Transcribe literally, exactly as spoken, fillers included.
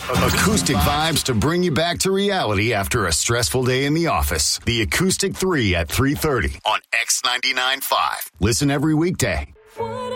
Acoustic vibes to bring you back to reality after a stressful day in the office. The Acoustic three at three thirty on X ninety-nine point five. Listen every weekday.